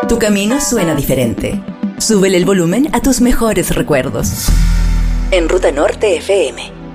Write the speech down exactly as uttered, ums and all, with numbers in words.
Tu camino suena diferente. Súbele el volumen a tus mejores recuerdos. En Ruta Norte F M.